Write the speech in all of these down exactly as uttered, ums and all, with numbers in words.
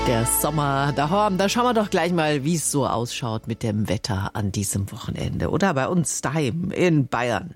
Der Sommer daheim, da schauen wir doch gleich mal, wie es so ausschaut mit dem Wetter an diesem Wochenende. Oder bei uns daheim in Bayern.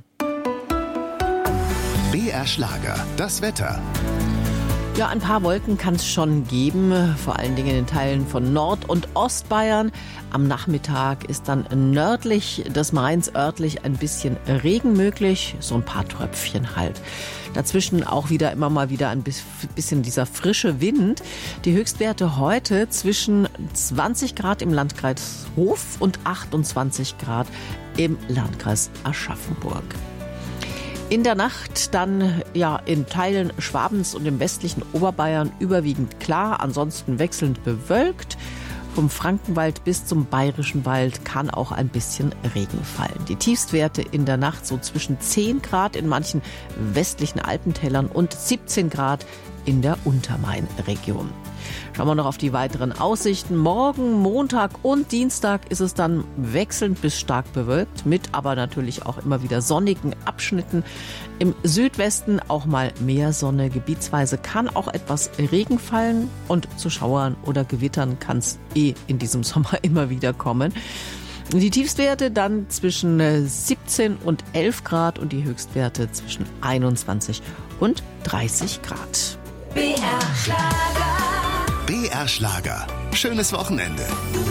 B R Schlager, das Wetter. Ja, ein paar Wolken kann es schon geben, vor allen Dingen in Teilen von Nord- und Ostbayern. Am Nachmittag ist dann nördlich des Mains örtlich ein bisschen Regen möglich, so ein paar Tröpfchen halt. Dazwischen auch wieder immer mal wieder ein bisschen dieser frische Wind. Die Höchstwerte heute zwischen zwanzig Grad im Landkreis Hof und achtundzwanzig Grad im Landkreis Aschaffenburg. In der Nacht dann ja in Teilen Schwabens und im westlichen Oberbayern überwiegend klar, ansonsten wechselnd bewölkt. Vom Frankenwald bis zum Bayerischen Wald kann auch ein bisschen Regen fallen. Die Tiefstwerte in der Nacht so zwischen zehn Grad in manchen westlichen Alpentälern und siebzehn Grad in der Untermain-Region. Schauen wir noch auf die weiteren Aussichten. Morgen, Montag und Dienstag ist es dann wechselnd bis stark bewölkt, mit aber natürlich auch immer wieder sonnigen Abschnitten. Im Südwesten auch mal mehr Sonne. Gebietsweise kann auch etwas Regen fallen und zu Schauern oder Gewittern kann es eh in diesem Sommer immer wieder kommen. Die Tiefstwerte dann zwischen siebzehn und elf Grad und die Höchstwerte zwischen einundzwanzig und dreißig Grad. B R Schlager. B R Schlager. Schönes Wochenende.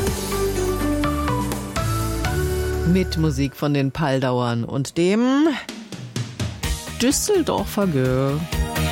Mit Musik von den Paldauern und dem Düsseldorfer Girl.